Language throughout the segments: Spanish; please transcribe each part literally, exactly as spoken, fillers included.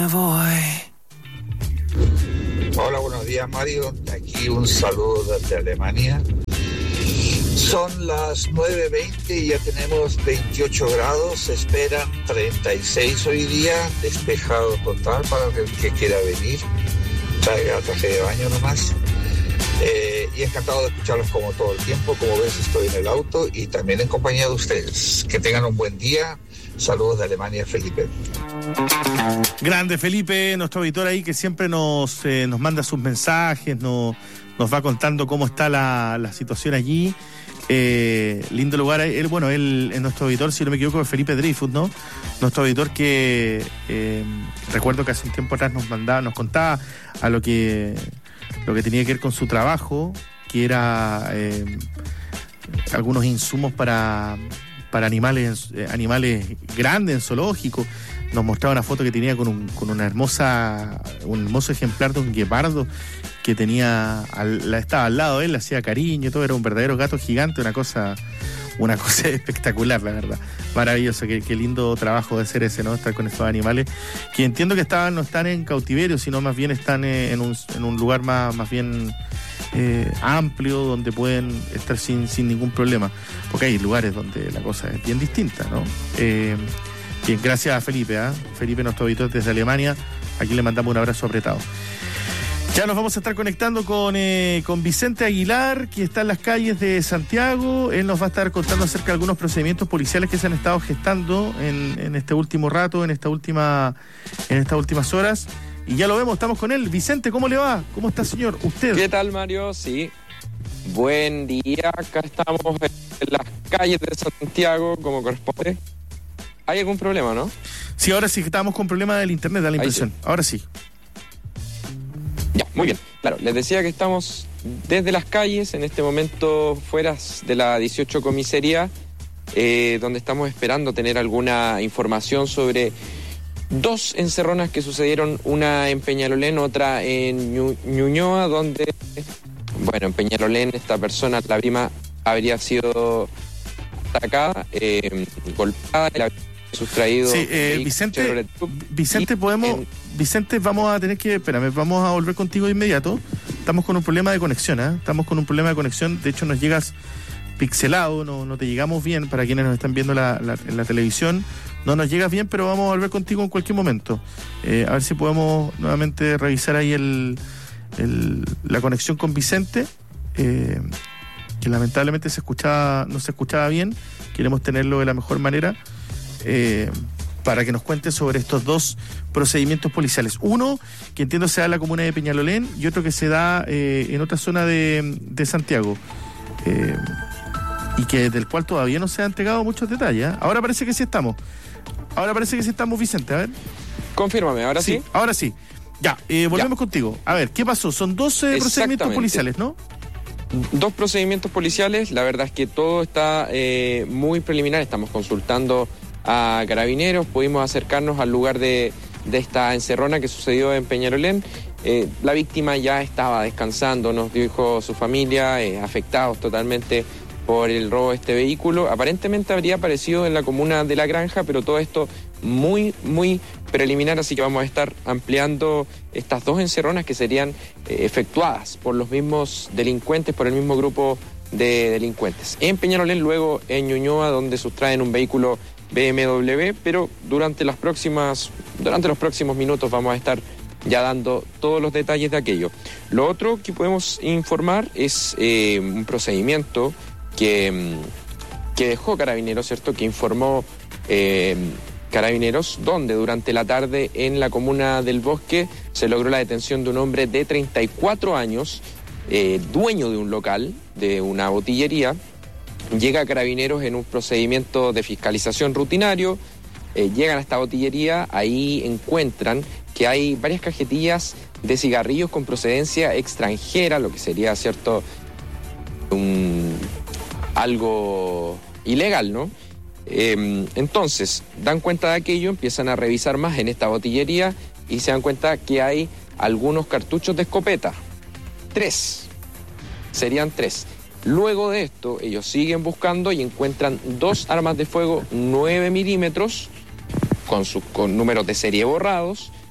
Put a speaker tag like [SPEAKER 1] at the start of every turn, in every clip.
[SPEAKER 1] Hola, buenos días, Mario. Aquí un saludo desde Alemania. Son las nueve veinte y ya tenemos veintiocho grados. Se esperan treinta y seis hoy día. Despejado total para el que quiera venir. Traiga traje de baño nomás. Eh, y encantado de escucharlos como todo el tiempo. Como ves, estoy en el auto y también en compañía de ustedes. Que tengan un buen día. Saludos de Alemania, Felipe.
[SPEAKER 2] Grande Felipe, nuestro auditor ahí que siempre nos eh, nos manda sus mensajes, nos, nos va contando cómo está la, la situación allí. Eh, lindo lugar. Él, bueno, él es nuestro auditor, si no me equivoco, es Felipe Dreyfus, ¿no? Nuestro auditor que eh, recuerdo que hace un tiempo atrás nos mandaba, nos contaba a lo que lo que tenía que ver con su trabajo, que era eh, algunos insumos para para animales eh, animales grandes en zoológico. Nos mostraba una foto que tenía con un con una hermosa un hermoso ejemplar de un guepardo que tenía al, la estaba al lado de él, le hacía cariño, todo, era un verdadero gato gigante, una cosa una cosa espectacular, la verdad. Maravilloso, qué, qué lindo trabajo de hacer ese, ¿no? Estar con estos animales que entiendo que estaban no están en cautiverio, sino más bien están eh, en un en un lugar más más bien Eh, amplio, donde pueden estar sin, sin ningún problema, porque hay lugares donde la cosa es bien distinta, ¿no? Eh, bien, gracias a Felipe, ¿eh? Felipe, nuestro auditor desde Alemania, aquí le mandamos un abrazo apretado. Ya nos vamos a estar conectando con, eh, con Vicente Aguilar, que está en las calles de Santiago. Él nos va a estar contando acerca de algunos procedimientos policiales que se han estado gestando en, en este último rato, en esta última, en estas últimas horas. Y ya lo vemos, estamos con él. Vicente, ¿cómo le va? ¿Cómo está, señor? ¿Usted?
[SPEAKER 3] ¿Qué tal, Mario? Sí. Buen día. Acá estamos en las calles de Santiago, como corresponde. ¿Hay algún problema, no?
[SPEAKER 2] Sí, ahora sí que estamos con problema del internet, da la impresión. Sí. Ahora sí.
[SPEAKER 3] Ya, muy bien. Claro, les decía que estamos desde las calles, en este momento fuera de la dieciocho comisaría, eh, donde estamos esperando tener alguna información sobre dos encerronas que sucedieron, una en Peñalolén, otra en Ñu- Ñuñoa, donde, bueno, en Peñalolén esta persona, la prima, habría sido atacada, eh, golpeada, y la habría sustraído.
[SPEAKER 2] Sí, eh, Vicente, Vicente, podemos, en... Vicente, vamos a tener que, espérame, vamos a volver contigo de inmediato. Estamos con un problema de conexión, ¿eh? Estamos con un problema de conexión, de hecho nos llegas pixelado, no, no te llegamos bien, para quienes nos están viendo la, la, en la televisión. No nos llegas bien, pero vamos a volver contigo en cualquier momento. Eh, a ver si podemos nuevamente revisar ahí el, el, la conexión con Vicente, eh, que lamentablemente se escuchaba, no se escuchaba bien. Queremos tenerlo de la mejor manera, eh, para que nos cuente sobre estos dos procedimientos policiales. Uno, que entiendo se da en la comuna de Peñalolén, y otro que se da eh, en otra zona de, de Santiago. Eh, y que del cual todavía no se han entregado muchos detalles, ¿eh? Ahora parece que sí estamos. Ahora parece que sí estamos, Vicente, a ver.
[SPEAKER 3] Confírmame, ¿ahora sí?
[SPEAKER 2] Sí, ahora sí. Ya, eh, volvemos ya. contigo. A ver, ¿qué pasó? Son dos eh, procedimientos policiales, ¿no?
[SPEAKER 3] Dos procedimientos policiales, la verdad es que todo está eh, muy preliminar, estamos consultando a Carabineros, pudimos acercarnos al lugar de, de esta encerrona que sucedió en Peñalolén. Eh, la víctima ya estaba descansando, nos dijo su familia, eh, afectados totalmente por el robo de este vehículo. Aparentemente habría aparecido en la comuna de La Granja, pero todo esto muy, muy preliminar, así que vamos a estar ampliando estas dos encerronas que serían eh, efectuadas por los mismos delincuentes, por el mismo grupo de delincuentes. En Peñalolén, luego en Ñuñoa, donde sustraen un vehículo B M W, pero durante las próximas, durante los próximos minutos vamos a estar ya dando todos los detalles de aquello. Lo otro que podemos informar es eh, un procedimiento que, que dejó Carabineros, ¿cierto? Que informó eh, Carabineros, donde durante la tarde en la comuna del Bosque se logró la detención de un hombre de treinta y cuatro años, eh, dueño de un local, de una botillería. Llega a Carabineros en un procedimiento de fiscalización rutinario, eh, llegan a esta botillería, ahí encuentran que hay varias cajetillas de cigarrillos con procedencia extranjera, lo que sería, ¿cierto?, un, algo ilegal, ¿no? Eh, entonces, dan cuenta de aquello, empiezan a revisar más en esta botillería y se dan cuenta que hay algunos cartuchos de escopeta. Tres. Serían tres. Luego de esto, ellos siguen buscando y encuentran dos armas de fuego nueve milímetros con sus con números de serie borrados,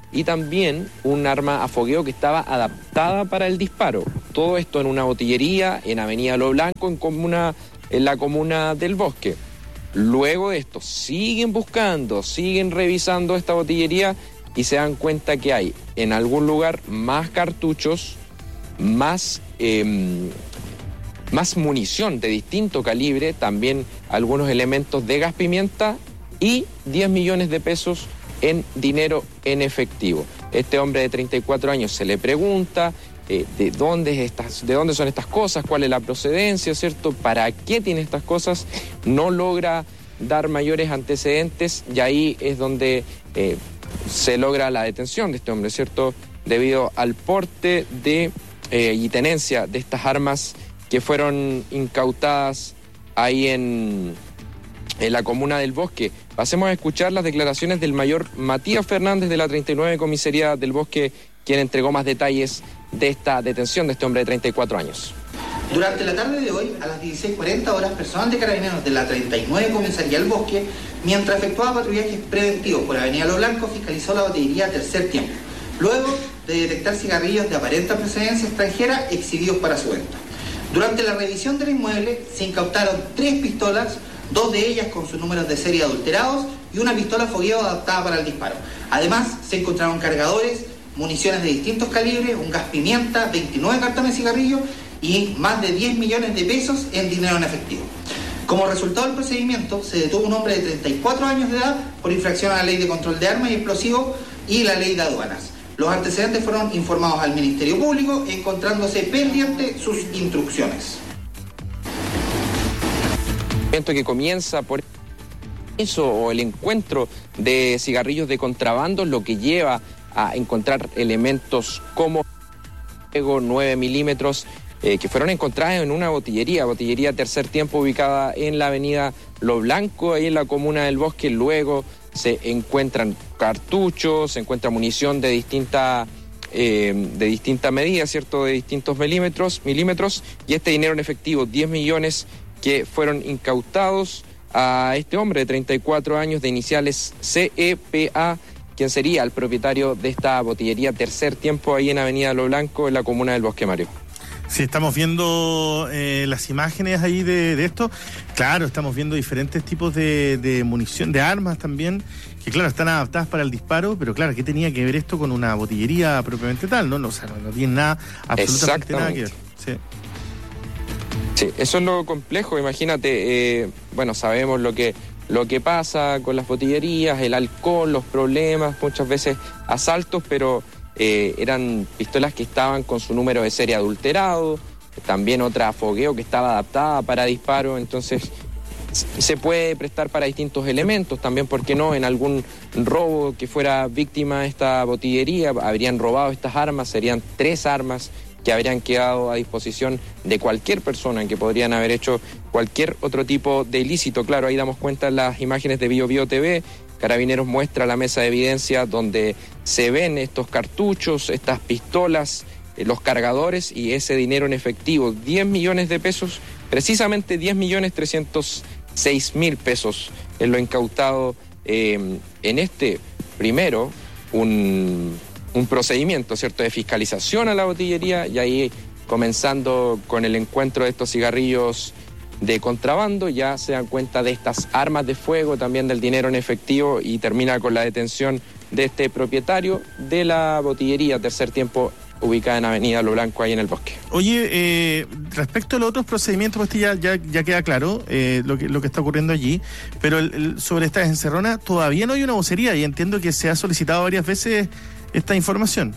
[SPEAKER 3] y también un arma a fogueo que estaba adaptada para el disparo. Todo esto en una botillería en Avenida Lo Blanco, en, comuna, en la comuna del Bosque. Luego de esto, siguen buscando, siguen revisando esta botillería y se dan cuenta que hay en algún lugar más cartuchos, más, eh, más munición de distinto calibre, también algunos elementos de gas pimienta y diez millones de pesos en dinero en efectivo. Este hombre de treinta y cuatro años se le pregunta eh, de dónde estas, de dónde son estas cosas, cuál es la procedencia, ¿cierto? ¿Para qué tiene estas cosas? No logra dar mayores antecedentes y ahí es donde eh, se logra la detención de este hombre, ¿cierto? Debido al porte de eh, y tenencia de estas armas que fueron incautadas ahí en, en la comuna del Bosque. Pasemos a escuchar las declaraciones del mayor Matías Fernández de la treinta y nueve Comisaría del Bosque, quien entregó más detalles de esta detención de este hombre de treinta y cuatro años.
[SPEAKER 4] Durante la tarde de hoy, a las dieciséis cuarenta horas, personal de carabineros de la treinta y nueve Comisaría del Bosque, mientras efectuaba patrullajes preventivos por Avenida Lo Blanco, fiscalizó la botillería Tercer Tiempo, luego de detectar cigarrillos de aparente procedencia extranjera exhibidos para su venta. Durante la revisión del inmueble, se incautaron tres pistolas, dos de ellas con sus números de serie adulterados y una pistola fogueo adaptada para el disparo. Además, se encontraron cargadores, municiones de distintos calibres, un gas pimienta, veintinueve cartones de cigarrillos y más de diez millones de pesos en dinero en efectivo. Como resultado del procedimiento, se detuvo un hombre de treinta y cuatro años de edad por infracción a la Ley de Control de Armas y Explosivos y la Ley de Aduanas. Los antecedentes fueron informados al Ministerio Público, encontrándose pendiente sus instrucciones.
[SPEAKER 3] Que comienza por eso o el encuentro de cigarrillos de contrabando, lo que lleva a encontrar elementos como nueve milímetros eh, que fueron encontrados en una botillería, botillería Tercer Tiempo ubicada en la avenida Lo Blanco, ahí en la comuna del Bosque. Luego se encuentran cartuchos, se encuentra munición de distinta eh, de distintas medidas, ¿cierto? De distintos milímetros, milímetros y este dinero en efectivo, diez millones que fueron incautados a este hombre de treinta y cuatro años de iniciales C E P A, quien sería el propietario de esta botillería Tercer Tiempo ahí en Avenida Lo Blanco, en la comuna del Bosque, Mario.
[SPEAKER 2] Sí, estamos viendo eh, las imágenes ahí de, de esto. Claro, estamos viendo diferentes tipos de, de munición, de armas también, que claro, están adaptadas para el disparo, pero claro, ¿qué tenía que ver esto con una botillería propiamente tal? No, no, o sea, no, no tiene nada, absolutamente nada que ver. Sí.
[SPEAKER 3] Sí, eso es lo complejo, imagínate, eh, bueno, sabemos lo que, lo que pasa con las botillerías, el alcohol, los problemas, muchas veces asaltos, pero eh, eran pistolas que estaban con su número de serie adulterado, también otra a fogueo que estaba adaptada para disparo, entonces se puede prestar para distintos elementos, también, ¿por qué no? En algún robo que fuera víctima de esta botillería, habrían robado estas armas, serían tres armas que habrían quedado a disposición de cualquier persona, que podrían haber hecho cualquier otro tipo de ilícito. Claro, ahí damos cuenta en las imágenes de Bio Bio T V, Carabineros muestra la mesa de evidencia donde se ven estos cartuchos, estas pistolas, eh, los cargadores y ese dinero en efectivo, diez millones de pesos, precisamente diez millones trescientos seis mil pesos es lo incautado eh, en este primero, un... un procedimiento, ¿cierto?, de fiscalización a la botillería y ahí comenzando con el encuentro de estos cigarrillos de contrabando, ya se dan cuenta de estas armas de fuego, también del dinero en efectivo y termina con la detención de este propietario de la botillería Tercer Tiempo ubicada en Avenida Lo Blanco, ahí en el Bosque.
[SPEAKER 2] Oye, eh, respecto a los otros procedimientos, pues ya, ya, ya queda claro eh, lo, que, lo que está ocurriendo allí, pero el, el, sobre esta encerrona todavía no hay una vocería y entiendo que se ha solicitado varias veces esta información.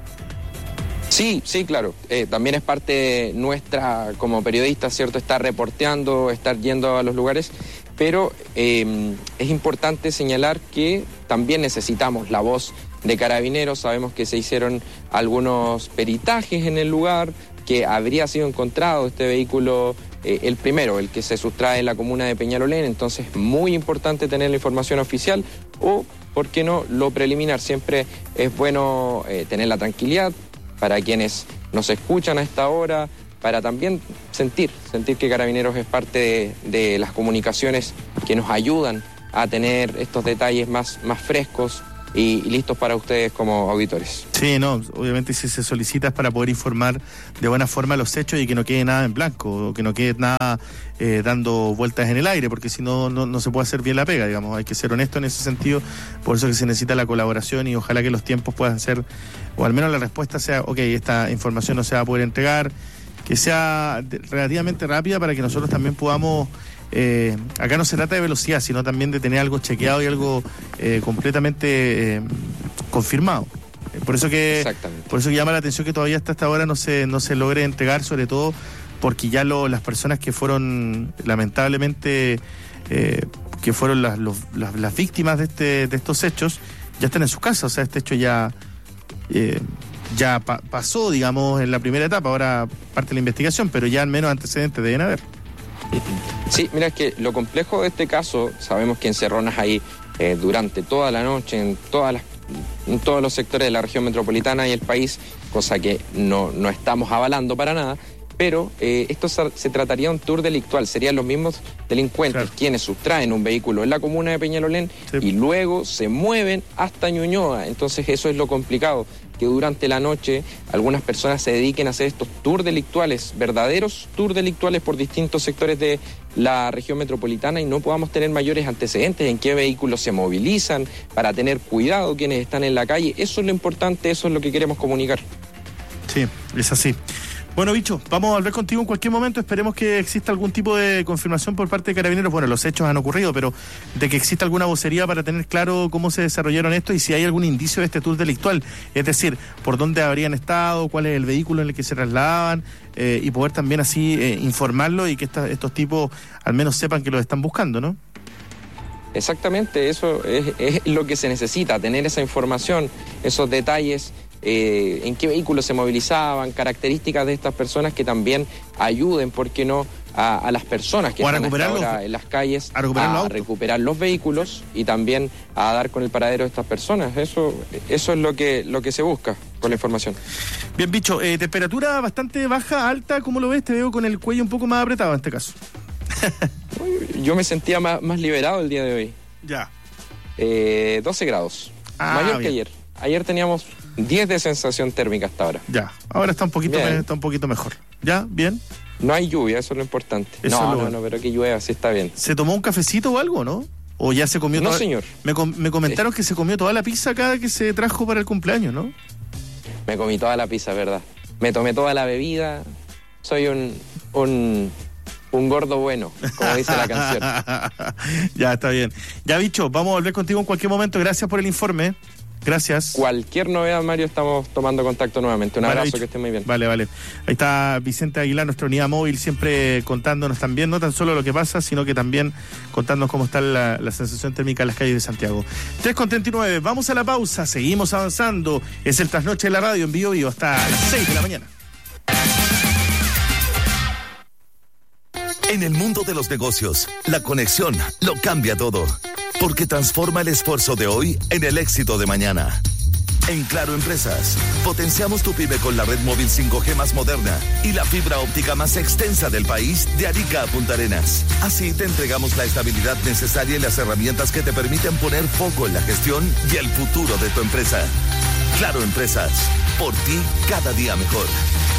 [SPEAKER 3] Sí, sí, claro. Eh, también es parte nuestra como periodistas, ¿cierto? Estar reporteando, estar yendo a los lugares, pero eh, es importante señalar que también necesitamos la voz de Carabineros. Sabemos que se hicieron algunos peritajes en el lugar, que habría sido encontrado este vehículo, eh, el primero, el que se sustrae en la comuna de Peñalolén, entonces muy importante tener la información oficial o, ¿por qué no?, lo preliminar. Siempre es bueno eh, tener la tranquilidad para quienes nos escuchan a esta hora, para también sentir, sentir que Carabineros es parte de, de las comunicaciones que nos ayudan a tener estos detalles más, más frescos y, y listos para ustedes como auditores.
[SPEAKER 2] Sí, no, obviamente si se solicita es para poder informar de buena forma los hechos y que no quede nada en blanco, o que no quede nada eh, dando vueltas en el aire, porque si no, no, no se puede hacer bien la pega, digamos, hay que ser honesto en ese sentido, por eso que se necesita la colaboración y ojalá que los tiempos puedan ser, o al menos la respuesta sea, ok, esta información no se va a poder entregar, que sea relativamente rápida para que nosotros también podamos... Eh, acá no se trata de velocidad, sino también de tener algo chequeado y algo eh, completamente eh, confirmado. Por eso que por eso que llama la atención que todavía hasta esta hora no se no se logre entregar, sobre todo porque ya lo, las personas que fueron lamentablemente eh, que fueron las, los, las, las víctimas de este de estos hechos ya están en sus casas. O sea, este hecho ya eh, ya pa- pasó, digamos, en la primera etapa. Ahora parte la investigación, pero ya al menos antecedentes deben haber.
[SPEAKER 3] Sí, mira, es que lo complejo de este caso, sabemos que encerronas ahí eh, durante toda la noche en todas las en todos los sectores de la región metropolitana y el país, cosa que no, no estamos avalando para nada, pero eh, esto se, se trataría de un tour delictual, serían los mismos delincuentes, claro, quienes sustraen un vehículo en la comuna de Peñalolén, sí, y luego se mueven hasta Ñuñoa. Entonces eso es lo complicado, que durante la noche algunas personas se dediquen a hacer estos tours delictuales, verdaderos tours delictuales por distintos sectores de la región metropolitana, y no podamos tener mayores antecedentes en qué vehículos se movilizan, para tener cuidado quienes están en la calle. Eso es lo importante, eso es lo que queremos comunicar.
[SPEAKER 2] Sí, es así. Bueno, Bicho, vamos a volver contigo en cualquier momento. Esperemos que exista algún tipo de confirmación por parte de Carabineros. Bueno, los hechos han ocurrido, pero de que exista alguna vocería para tener claro cómo se desarrollaron esto y si hay algún indicio de este tour delictual. Es decir, por dónde habrían estado, cuál es el vehículo en el que se trasladaban, eh, y poder también así eh, informarlo y que esta, estos tipos al menos sepan que los están buscando, ¿no?
[SPEAKER 3] Exactamente, eso es, es lo que se necesita, tener esa información, esos detalles. Eh, en qué vehículos se movilizaban, características de estas personas que también ayuden, ¿por qué no?, a, a las personas que están hasta ahora en las calles
[SPEAKER 2] a, recuperar,
[SPEAKER 3] a recuperar los vehículos y también a dar con el paradero de estas personas. Eso eso es lo que lo que se busca con la información.
[SPEAKER 2] Bien, Bicho, eh, temperatura bastante baja, alta, ¿cómo lo ves? Te veo con el cuello un poco más apretado en este caso.
[SPEAKER 3] Yo me sentía más, más liberado el día de hoy.
[SPEAKER 2] Ya.
[SPEAKER 3] Eh, doce grados, ah, mayor bien. que ayer. Ayer teníamos diez de sensación térmica hasta ahora.
[SPEAKER 2] Ya, ahora está un poquito me, está un poquito mejor. ¿Ya? ¿Bien?
[SPEAKER 3] No hay lluvia, eso es lo importante.
[SPEAKER 2] Eso
[SPEAKER 3] no,
[SPEAKER 2] lo...
[SPEAKER 3] no, no, pero que llueva, sí está bien.
[SPEAKER 2] ¿Se tomó un cafecito o algo, no? ¿O ya se comió
[SPEAKER 3] No,
[SPEAKER 2] toda...
[SPEAKER 3] señor.
[SPEAKER 2] Me, com- me comentaron sí. que se comió toda la pizza acá que se trajo para el cumpleaños, ¿no?
[SPEAKER 3] Me comí toda la pizza, ¿verdad? Me tomé toda la bebida. Soy un... un... un gordo bueno, como dice la canción.
[SPEAKER 2] Ya, está bien. Ya, Bicho, vamos a volver contigo en cualquier momento. Gracias por el informe. Gracias.
[SPEAKER 3] Cualquier novedad, Mario, estamos tomando contacto nuevamente. Un
[SPEAKER 2] vale,
[SPEAKER 3] abrazo,
[SPEAKER 2] Bicho.
[SPEAKER 3] Que estén muy bien.
[SPEAKER 2] Vale, vale. Ahí está Vicente Aguilar, nuestra unidad móvil, siempre contándonos también, no tan solo lo que pasa, sino que también contándonos cómo está la, la sensación térmica en las calles de Santiago. tres con treinta y nueve, vamos a la pausa, seguimos avanzando. Es el Trasnoche de la Radio en Vivo Vivo hasta las seis de la mañana.
[SPEAKER 5] En el mundo de los negocios, la conexión lo cambia todo, porque transforma el esfuerzo de hoy en el éxito de mañana. En Claro Empresas, potenciamos tu pyme con la red móvil cinco G más moderna y la fibra óptica más extensa del país, de Arica a Punta Arenas. Así te entregamos la estabilidad necesaria y las herramientas que te permiten poner foco en la gestión y el futuro de tu empresa. Claro Empresas, por ti cada día mejor.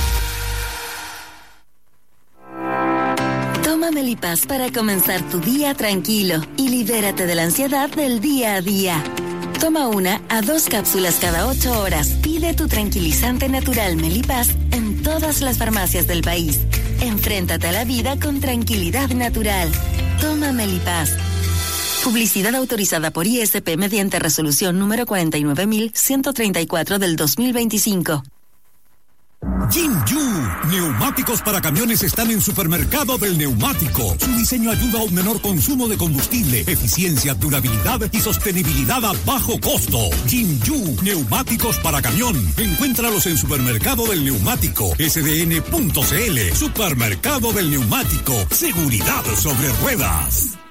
[SPEAKER 6] Toma Melipaz para comenzar tu día tranquilo y libérate de la ansiedad del día a día. Toma una a dos cápsulas cada ocho horas. Pide tu tranquilizante natural Melipaz en todas las farmacias del país. Enfréntate a la vida con tranquilidad natural. Toma Melipaz. Publicidad autorizada por I S P mediante resolución número cuarenta y nueve mil ciento treinta y cuatro del dos mil veinticinco.
[SPEAKER 7] Jinju, neumáticos para camiones están en Supermercado del Neumático. Su diseño ayuda a un menor consumo de combustible, eficiencia, durabilidad y sostenibilidad a bajo costo. Jinju, neumáticos para camión. Encuéntralos en Supermercado del Neumático, S D N punto C L. Supermercado del Neumático, seguridad sobre ruedas.